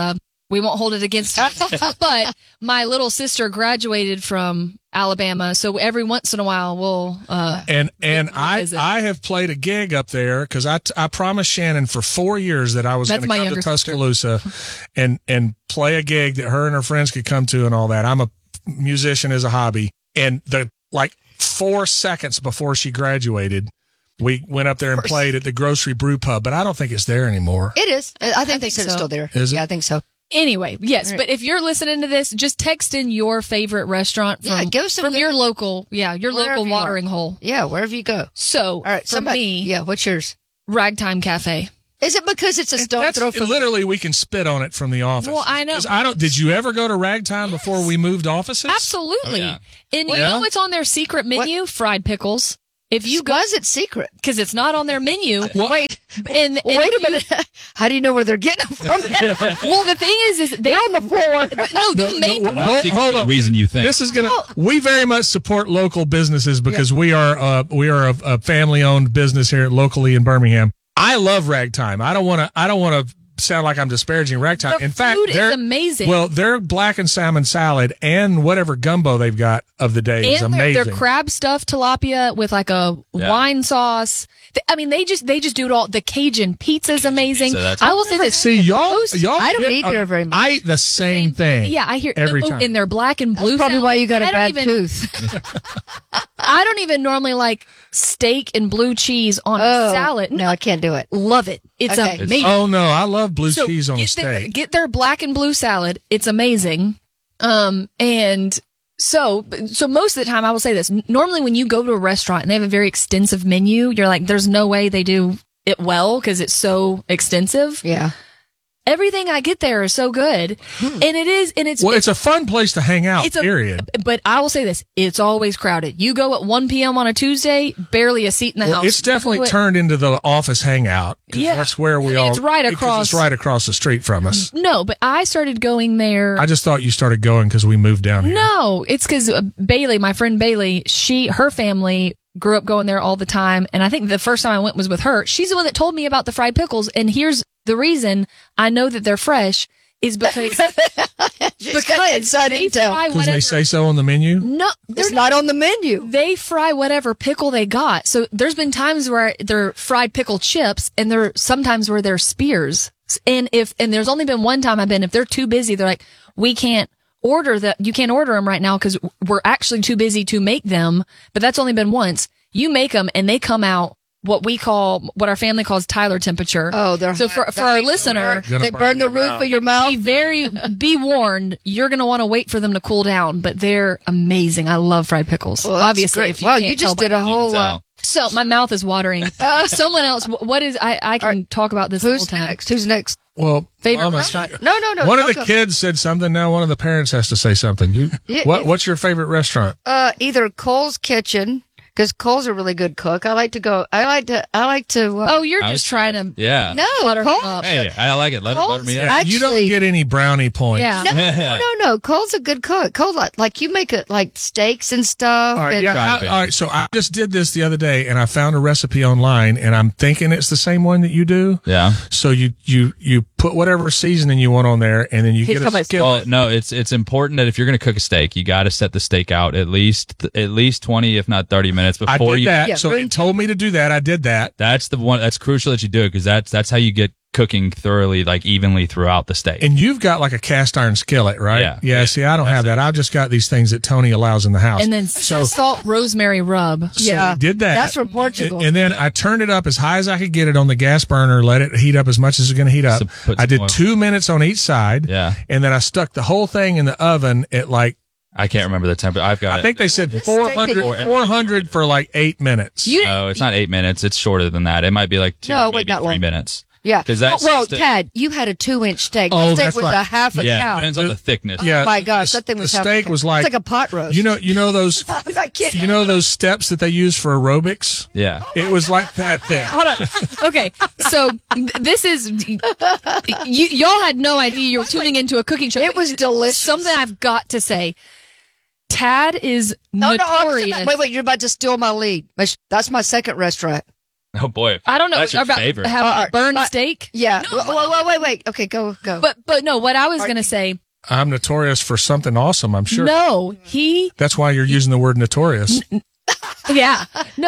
We won't hold it against her. But my little sister graduated from Alabama, so every once in a while we'll and I have played a gig up there because I promised Shannon for 4 years that I was going to come to Tuscaloosa and play a gig that her and her friends could come to and all that. I'm a musician as a hobby, and 4 seconds before she graduated, we went up there and played at the Grocery Brew Pub, but I don't think it's there anymore. It is. I think they said it's still there. Is it? Yeah, I think so. Anyway, yes, Right. but if you're listening to this, just text in your favorite restaurant from, from your local, your local watering hole. Yeah, wherever you go. So, all right, for me, what's yours? Ragtime Cafe. Is it because it's a stone throw from literally we can spit on it from the office? Well, I know. 'Cause did you ever go to Ragtime before we moved offices? Absolutely. Oh, yeah. And you know what's on their secret menu? Fried pickles. If you go, why is it secret? Because it's not on their menu. Wait, and wait a minute. How do you know where they're getting them from? Well, the thing is they're on the floor. No, they made Hold on. Reason you think This is gonna. We very much support local businesses because we are a family owned business here locally in Birmingham. I love Ragtime. I don't want to sound like I'm disparaging Ragtime. The In fact, food is they're amazing. Well, their black and salmon salad and whatever gumbo they've got of the day is and amazing. their crab stuffed tilapia with like a wine sauce. They just do it all. The Cajun pizza is amazing. I will say this. See, y'all I don't eat there very much. I eat the same thing. Yeah, I hear every time. in their black and blue. That's probably why you got a bad tooth. I don't even normally like steak and blue cheese on a salad. No, I can't do it. Love it. It's amazing. Oh no, I love blue cheese on a steak. Get their black and blue salad. It's amazing. And so most of the time I will say this. Normally when you go to a restaurant and they have a very extensive menu, you're like, there's no way they do it well because it's so extensive. Yeah. Everything I get there is so good. And it's a fun place to hang out, period. But I will say this, it's always crowded. You go at 1 p.m. on a Tuesday, barely a seat in the house. It's definitely turned into the office hangout. Yeah. That's where we all. It's right across. It's right across the street from us. No, but I started going there. I just thought you started going because we moved down here. No, it's because Bailey, my friend Bailey, her family grew up going there all the time. And I think the first time I went was with her. She's the one that told me about the fried pickles. And here's the reason I know that they're fresh is because Because they say so on the menu? No, it's not on the menu. They fry whatever pickle they got. So there's been times where they're fried pickle chips and there sometimes where they're spears. And there's only been one time if they're too busy, they're like, we can't order you can't order them right now because we're actually too busy to make them. But that's only been once. You make them and they come out what our family calls Tyler temperature. Oh, they're so for our listener, they burn the roof of your mouth. Be warned, you're going to want to wait for them to cool down, but they're amazing. I love fried pickles. Well, obviously. If you just did a whole. So my mouth is watering. Someone else. What is? I can talk about this. Who's next? Who's next? Well, favorite restaurant? No. One of the kids said something. Now one of the parents has to say something. What's your favorite restaurant? Either Cole's Kitchen. Because Cole's a really good cook. I like to. Oh, you're just trying to. Yeah. No, Cole. Hey, I like it. Let it butter me up. Actually, you don't get any brownie points. Yeah. No. Cole's a good cook. Cole, like you make it like steaks and stuff. All right, all right. So I just did this the other day, and I found a recipe online, and I'm thinking it's the same one that you do. Yeah. So you put whatever seasoning you want on there, and then you get a skillet. Well, no, it's important that if you're going to cook a steak, you got to set the steak out at least 20, if not 30 minutes before I did you. That. So it told me to do that. I did that. That's the one. That's crucial that you do it because that's how you get cooking thoroughly, like evenly throughout the steak. And you've got like a cast iron skillet, right? Yeah. See, I don't have that. I've just got these things that Tony allows in the house. And then salt rosemary rub. So I did that. That's from Portugal. And then I turned it up as high as I could get it on the gas burner, let it heat up as much as it's going to heat up. I did 2 minutes on each side. Yeah. And then I stuck the whole thing in the oven at I can't remember the temperature. I think they said 400 for like 8 minutes. No, it's not 8 minutes. It's shorter than that. It might be like 3 minutes. Yeah. Well, Tad, you had a 2-inch steak. Oh, The steak that's was right. a half a cow. Depends on the thickness. Yeah. Oh my gosh, that thing was the steak was it's like a pot roast. You know those those steps that they use for aerobics? Yeah. It was like that thing. Hold on. Okay, so this is y'all had no idea you were tuning into a cooking show. It was delicious. Something I've got to say. Tad is notorious. Wait, you're about to steal my lead. That's my second restaurant. Oh boy, I don't know That's your about favorite. have burned steak. Yeah. Wait. Okay, go. But no, what I was going to say. I'm notorious for something awesome, I'm sure. No, That's why you're using the word notorious. Yeah.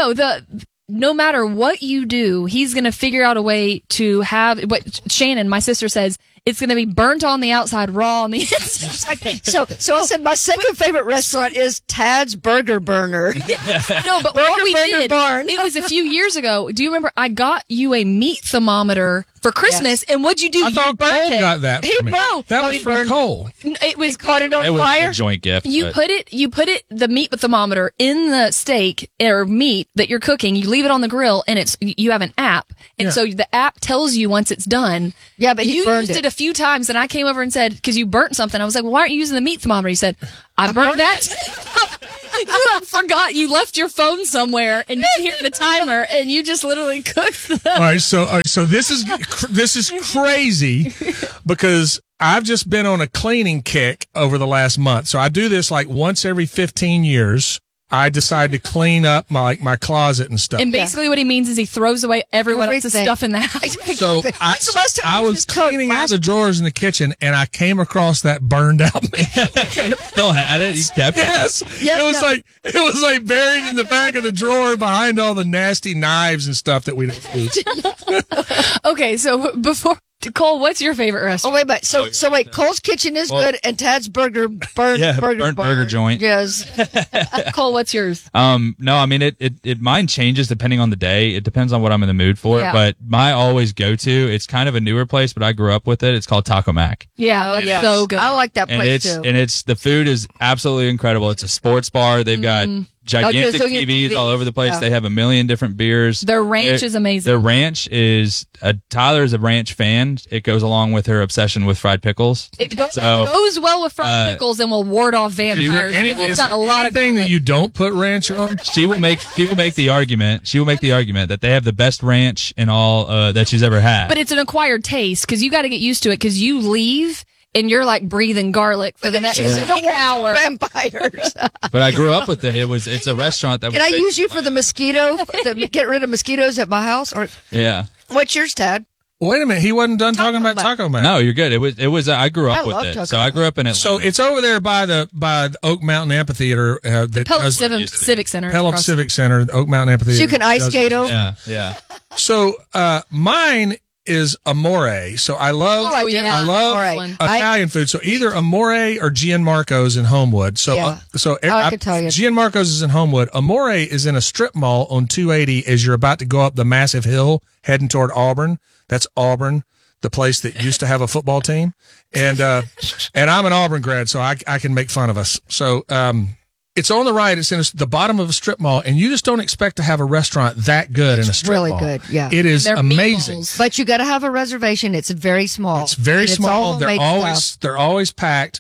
No matter what you do, he's going to figure out a way to have what Shannon, my sister, says it's going to be burnt on the outside, raw on the inside. So I said my second favorite restaurant is Tad's Burger Burner. No, but what we did, it was a few years ago. Do you remember I got you a meat thermometer for Christmas, and what'd you do? I thought Cole got that for me. That was from Cole. It was caught it on It was fire. a joint gift. You but- put it, the meat thermometer in the steak or meat that you're cooking. You leave it on the grill, and you have an app, and so the app tells you once it's done. Yeah, but you used it a few times, and I came over and said, because you burnt something. I was like, well, why aren't you using the meat thermometer? He said, I burnt that. You forgot you left your phone somewhere, and you didn't hear the timer, and you just literally cooked them. All right, so this is crazy because I've just been on a cleaning kick over the last month. So I do this like once every 15 years. I decide to clean up my closet and stuff. And basically what he means is he throws away everyone else's stuff in the house. So I was cleaning out the drawers in the kitchen, and I came across that burned out meat. Still had it. You kept it. It was like buried in the back of the drawer behind all the nasty knives and stuff that we don't use. Okay, so before Cole, what's your favorite restaurant? Oh wait, so wait, Cole's Kitchen is good, and Tad's Burger burger joint. Yes. Cole, what's yours? No, I mean it mine changes depending on the day. It depends on what I'm in the mood for. Yeah. But my always go to, it's kind of a newer place, but I grew up with it. It's called Taco Mac. Yeah, that's so good. I like that place too. And the food is absolutely incredible. It's a sports bar. They've got gigantic TVs all over the place. Yeah. They have a million different beers. Their ranch is amazing. Their ranch is Tyler's a ranch fan. It goes along with her obsession with fried pickles. It goes well with fried pickles and will ward off vampires. It's got a lot of thing that you don't put ranch on. She will make the argument that they have the best ranch in all that she's ever had. But it's an acquired taste because you got to get used to it because you leave and you're like breathing garlic for the next hour. Vampires. But I grew up with it. It's a restaurant that. Can I use you for the mosquito? To get rid of mosquitoes at my house? Or yeah. What's yours, Tad? Wait a minute, he wasn't done talking about Taco Mac. No, you're good. It was. I grew up with it, so I grew up in it. So it's over there by the Oak Mountain Amphitheater. Pelham Civic Center. Pelham Civic Center, Oak Mountain Amphitheater. So you can ice skate over. Yeah. So mine is Amore. So I love Italian food. So either Amore or Gianmarco's in Homewood. So I can tell you. Gianmarco's is in Homewood. Amore is in a strip mall on 280 as you're about to go up the massive hill heading toward Auburn. That's Auburn, the place that used to have a football team. And I'm an Auburn grad, so I can make fun of us. So it's on the right. It's in the bottom of a strip mall, and you just don't expect to have a restaurant that good in a strip mall. Really good, yeah. It is amazing. But you got to have a reservation. It's very small. It's very small. They're always packed.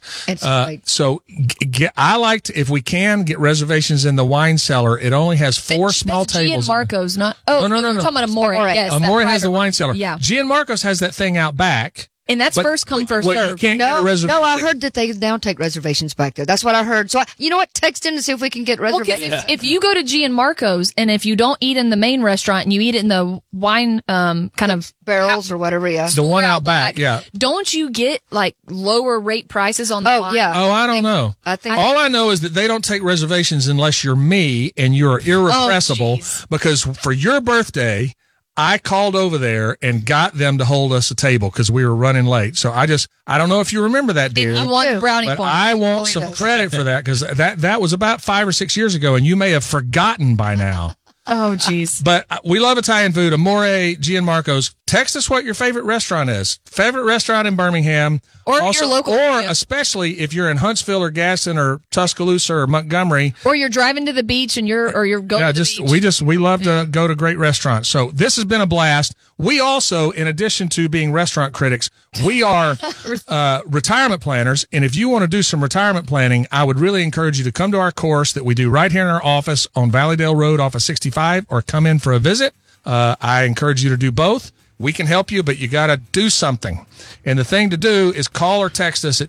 So I like to, if we can, get reservations in the wine cellar. It only has 4 small tables. Gianmarco's, not. Oh, no. You're talking about Amore. Yes, Amore has the wine cellar. Yeah. Gianmarco's has that thing out back. And that's first come, first serve. You can't get a reservation. No, I heard that they now take reservations back there. That's what I heard. So, you know what? Text in to see if we can get reservations. If you go to Gianmarco's and if you don't eat in the main restaurant and you eat it in the wine kind of barrels or whatever, yeah. It's the one out back, yeah. Don't you get like lower rate prices on the wine? Yeah. Oh, I don't know. All I know is that they don't take reservations unless you're me and you're irrepressible because for your birthday, I called over there and got them to hold us a table because we were running late. So I don't know if you remember that, dear. I want brownie but points. I want some credit for that because that was about 5 or 6 years ago, and you may have forgotten by now. Oh, jeez. But we love Italian food. Amore, Gianmarco's. Text us what your favorite restaurant is. Favorite restaurant in Birmingham. Or your local area. Especially if you're in Huntsville or Gaston or Tuscaloosa or Montgomery. Or you're driving to the beach and you're going to the beach. We love to go to great restaurants. So this has been a blast. We also, in addition to being restaurant critics, we are retirement planners. And if you want to do some retirement planning, I would really encourage you to come to our course that we do right here in our office on Valleydale Road off of 65 or come in for a visit. I encourage you to do both. We can help you, but you got to do something. And the thing to do is call or text us at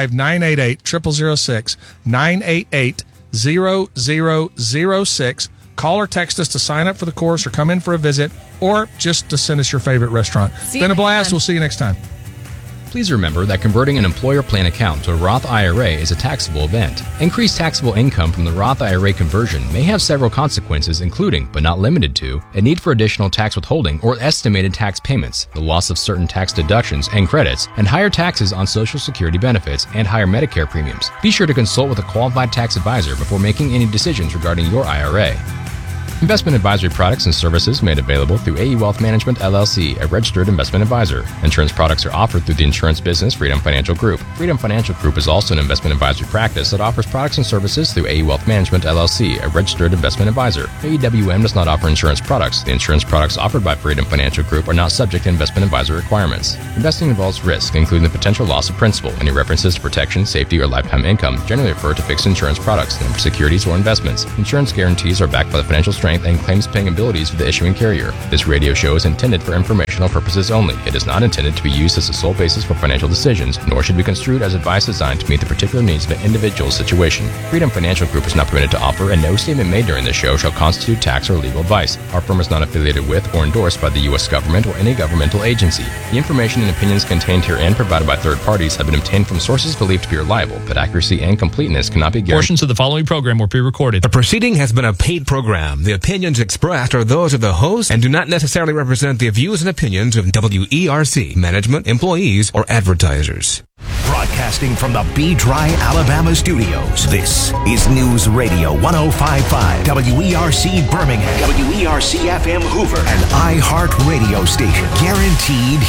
205-988-0006, 988-0006. Call or text us to sign up for the course or come in for a visit or just to send us your favorite restaurant. It's been a blast. We'll see you next time. Please remember that converting an employer plan account to a Roth IRA is a taxable event. Increased taxable income from the Roth IRA conversion may have several consequences, including, but not limited to, a need for additional tax withholding or estimated tax payments, the loss of certain tax deductions and credits, and higher taxes on Social Security benefits and higher Medicare premiums. Be sure to consult with a qualified tax advisor before making any decisions regarding your IRA. Investment advisory products and services made available through AE Wealth Management, LLC, a registered investment advisor. Insurance products are offered through the insurance business Freedom Financial Group. Freedom Financial Group is also an investment advisory practice that offers products and services through AE Wealth Management, LLC, a registered investment advisor. AEWM does not offer insurance products. The insurance products offered by Freedom Financial Group are not subject to investment advisor requirements. Investing involves risk, including the potential loss of principal. Any references to protection, safety, or lifetime income generally refer to fixed insurance products, and securities or investments. Insurance guarantees are backed by the financial strength and claims-paying abilities of the issuing carrier. This radio show is intended for informational purposes only. It is not intended to be used as a sole basis for financial decisions, nor should be construed as advice designed to meet the particular needs of an individual situation. Freedom Financial Group is not permitted to offer, and no statement made during this show shall constitute tax or legal advice. Our firm is not affiliated with or endorsed by the U.S. government or any governmental agency. The information and opinions contained herein provided by third parties have been obtained from sources believed to be reliable, but accuracy and completeness cannot be guaranteed. Portions of the following program were pre-recorded. The proceeding has been a paid program. The opinions expressed are those of the host and do not necessarily represent the views and opinions of WERC, management, employees, or advertisers. Broadcasting from the B-Dry, Alabama studios, this is News Radio 105.5, WERC Birmingham, WERC-FM Hoover, and iHeart Radio Station. Guaranteed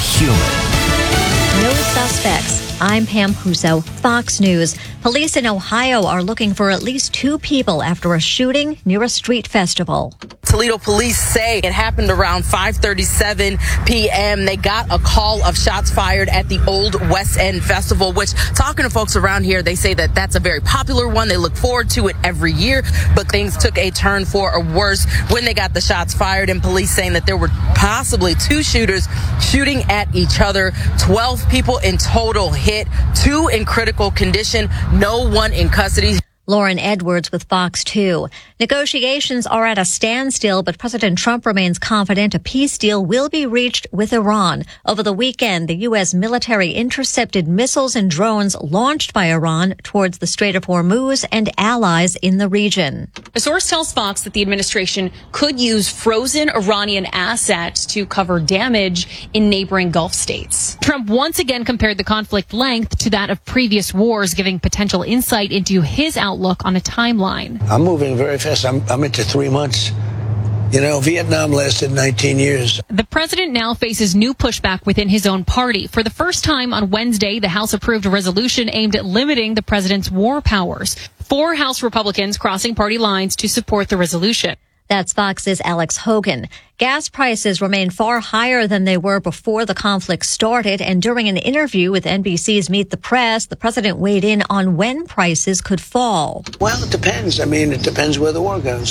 human. No suspects. I'm Pam Huso, Fox News. Police in Ohio are looking for at least 2 people after a shooting near a street festival. Toledo police say it happened around 5:37 p.m. They got a call of shots fired at the Old West End Festival, which, talking to folks around here, they say that that's a very popular one. They look forward to it every year, but things took a turn for a worse when they got the shots fired, and police saying that there were possibly 2 shooters shooting at each other. 12 people in total hit, 2 in critical condition, no one in custody. Lauren Edwards with Fox 2. Negotiations are at a standstill, but President Trump remains confident a peace deal will be reached with Iran. Over the weekend, the U.S. military intercepted missiles and drones launched by Iran towards the Strait of Hormuz and allies in the region. A source tells Fox that the administration could use frozen Iranian assets to cover damage in neighboring Gulf states. Trump once again compared the conflict length to that of previous wars, giving potential insight into his outlook on a timeline. I'm moving very fast. I'm into 3 months. You know, Vietnam lasted 19 years. The president now faces new pushback within his own party. For the first time on Wednesday, the House approved a resolution aimed at limiting the president's war powers. 4 House Republicans crossing party lines to support the resolution. That's Fox's Alex Hogan. Gas prices remain far higher than they were before the conflict started, and during an interview with NBC's Meet the Press, the president weighed in on when prices could fall. Well, it depends. I mean, it depends where the war goes.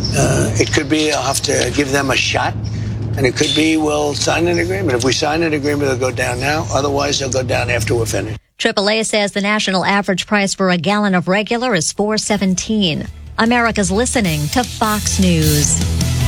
It could be I'll have to give them a shot, and it could be we'll sign an agreement. If we sign an agreement, they'll go down now. Otherwise, they'll go down after we're finished. AAA says the national average price for a gallon of regular is $4.17. America's listening to Fox News.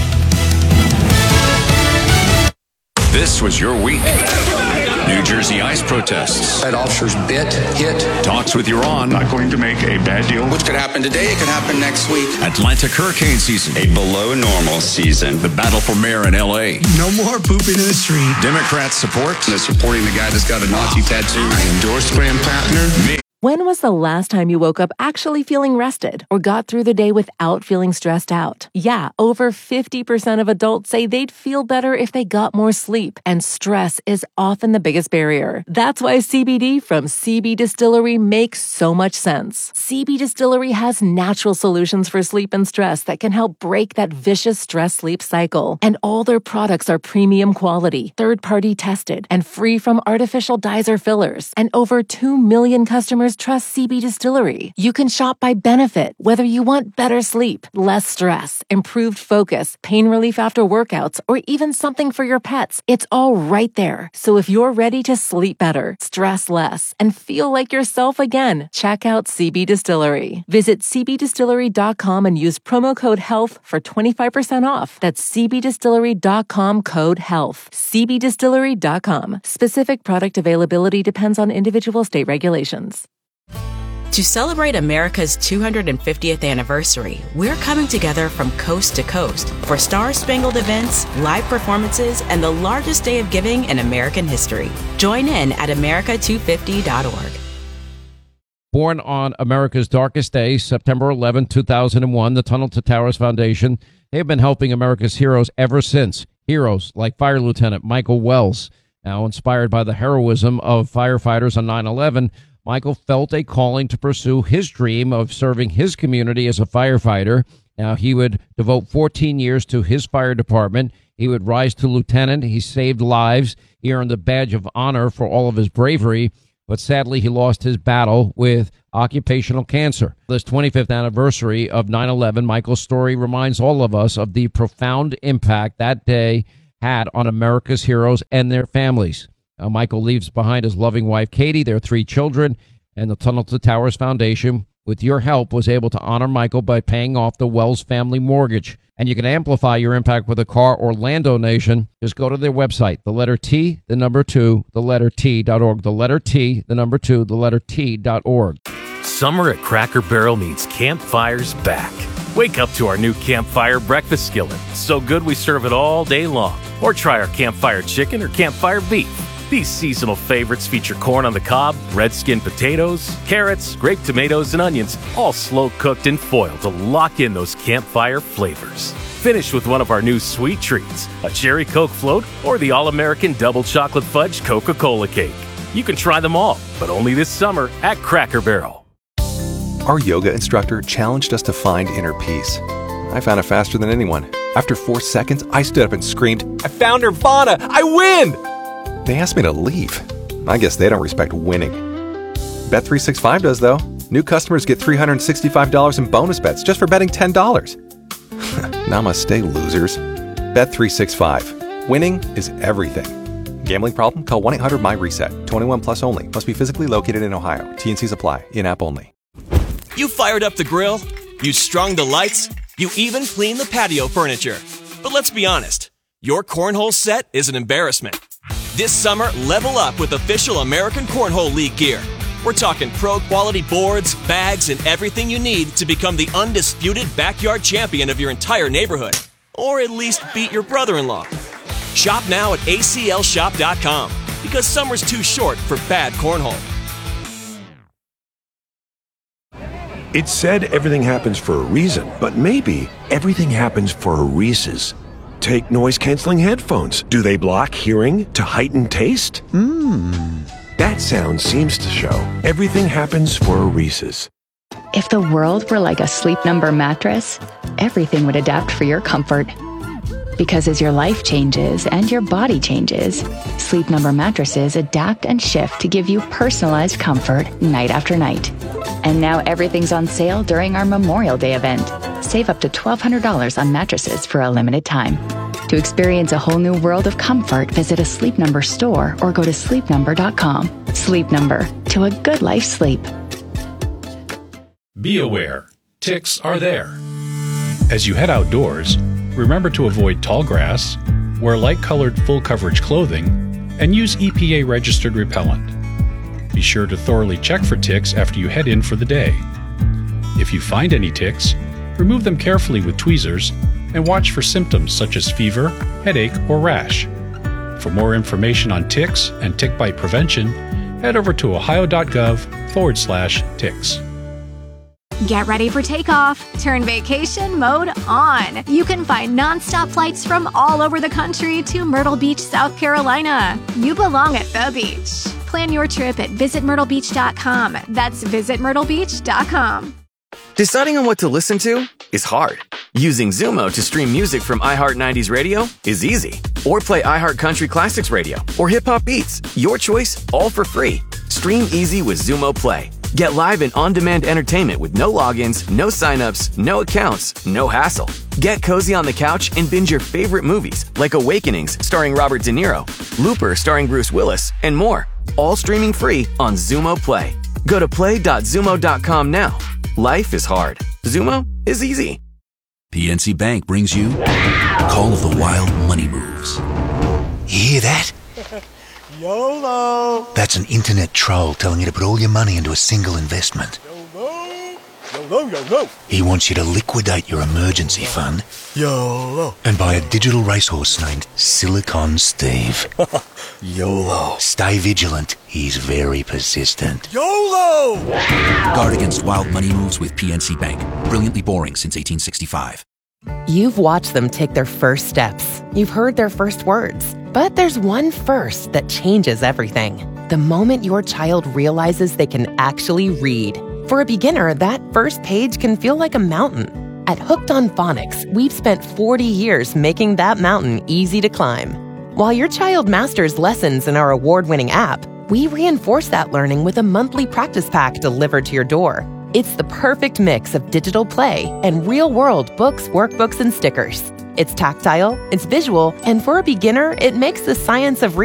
This was your week. New Jersey ICE protests. That officer's hit. Talks with Iran. Not going to make a bad deal. Which could happen today, it could happen next week. Atlantic hurricane season. A below normal season. The battle for mayor in L.A. No more pooping in the street. Democrats support. They're supporting the guy that's got a Nazi tattoo. I endorse Graham Pattner. When was the last time you woke up actually feeling rested or got through the day without feeling stressed out? Yeah, over 50% of adults say they'd feel better if they got more sleep, and stress is often the biggest barrier. That's why CBD from CB Distillery makes so much sense. CB Distillery has natural solutions for sleep and stress that can help break that vicious stress-sleep cycle. And all their products are premium quality, third-party tested, and free from artificial dyes or fillers. And over 2 million customers customers trust CB Distillery. You can shop by benefit, whether you want better sleep, less stress, improved focus, pain relief after workouts, or even something for your pets. It's all right there. So if you're ready to sleep better, stress less, and feel like yourself again, check out CB Distillery. Visit cbdistillery.com and use promo code HEALTH for 25% off. That's cbdistillery.com code HEALTH. cbdistillery.com. Specific product availability depends on individual state regulations. To celebrate America's 250th anniversary, we're coming together from coast to coast for star-spangled events, live performances, and the largest day of giving in American history. Join in at america250.org. Born on America's darkest day, September 11, 2001, the Tunnel to Towers Foundation, they've been helping America's heroes ever since. Heroes like Fire Lieutenant Michael Wells. Now inspired by the heroism of firefighters on 9/11, Michael felt a calling to pursue his dream of serving his community as a firefighter. Now, he would devote 14 years to his fire department. He would rise to lieutenant. He saved lives. He earned the badge of honor for all of his bravery. But sadly, he lost his battle with occupational cancer. This 25th anniversary of 9/11, Michael's story reminds all of us of the profound impact that day had on America's heroes and their families. Michael leaves behind his loving wife, Katie, their 3 children, and the Tunnel to Towers Foundation, with your help, was able to honor Michael by paying off the Wells family mortgage. And you can amplify your impact with a car or land donation. Just go to their website, the letter T, the number 2, the letter T.org, the letter T, the number 2, the letter T.org. Summer at Cracker Barrel means campfires back. Wake up to our new Campfire breakfast skillet. So good we serve it all day long. Or try our Campfire chicken or Campfire beef. These seasonal favorites feature corn on the cob, red skin potatoes, carrots, grape tomatoes, and onions, all slow cooked in foil to lock in those campfire flavors. Finish with one of our new sweet treats, a cherry Coke float or the all-American double chocolate fudge Coca-Cola cake. You can try them all, but only this summer at Cracker Barrel. Our yoga instructor challenged us to find inner peace. I found it faster than anyone. After 4 seconds, I stood up and screamed, "I found Nirvana! I win!" They asked me to leave. I guess they don't respect winning. Bet365 does, though. New customers get $365 in bonus bets just for betting $10. Namaste, losers. Bet365. Winning is everything. Gambling problem? Call 1-800-MY-RESET. 21 plus only. Must be physically located in Ohio. T&Cs apply. In-app only. You fired up the grill. You strung the lights. You even cleaned the patio furniture. But let's be honest. Your cornhole set is an embarrassment. This summer, level up with official American Cornhole League gear. We're talking pro-quality boards, bags, and everything you need to become the undisputed backyard champion of your entire neighborhood. Or at least beat your brother-in-law. Shop now at aclshop.com because summer's too short for bad cornhole. It's said everything happens for a reason, but maybe everything happens for a Reese's. Take noise-canceling headphones. Do they block hearing to heighten taste? That sound seems to show everything happens for a Reese's. If the world were like a Sleep Number mattress, everything would adapt for your comfort. Because as your life changes and your body changes, Sleep Number mattresses adapt and shift to give you personalized comfort night after night. And now everything's on sale during our Memorial Day event. Save up to $1,200 on mattresses for a limited time. To experience a whole new world of comfort, visit a Sleep Number store or go to sleepnumber.com. Sleep Number, to a good life sleep. Be aware, ticks are there. As you head outdoors, remember to avoid tall grass, wear light-colored full-coverage clothing, and use EPA-registered repellent. Be sure to thoroughly check for ticks after you head in for the day. If you find any ticks, remove them carefully with tweezers and watch for symptoms such as fever, headache, or rash. For more information on ticks and tick bite prevention, head over to ohio.gov/ticks. Get ready for takeoff. Turn vacation mode on. You can find nonstop flights from all over the country to Myrtle Beach, South Carolina. You belong at the beach. Plan your trip at visitmyrtlebeach.com. That's visitmyrtlebeach.com. Deciding on what to listen to is hard. Using Zumo to stream music from iHeart 90s Radio is easy. Or play iHeart Country Classics Radio or Hip Hop Beats. Your choice, all for free. Stream easy with Zumo Play. Get live and on-demand entertainment with no logins, no signups, no accounts, no hassle. Get cozy on the couch and binge your favorite movies like Awakenings starring Robert De Niro, Looper starring Bruce Willis, and more. All streaming free on Xumo Play. Go to play.xumo.com now. Life is hard. Xumo is easy. PNC Bank brings you Call of the Wild Money Moves. You hear that? YOLO! That's an internet troll telling you to put all your money into a single investment. YOLO! He wants you to liquidate your emergency fund YOLO! and buy a digital racehorse named Silicon Steve. YOLO! Stay vigilant. He's very persistent. YOLO! Guard against wild money moves with PNC Bank. Brilliantly boring since 1865. You've watched them take their first steps. You've heard their first words. But there's one first that changes everything. The moment your child realizes they can actually read. For a beginner, that first page can feel like a mountain. At Hooked on Phonics, we've spent 40 years making that mountain easy to climb. While your child masters lessons in our award-winning app, we reinforce that learning with a monthly practice pack delivered to your door. It's the perfect mix of digital play and real-world books, workbooks, and stickers. It's tactile, it's visual, and for a beginner, it makes the science of reading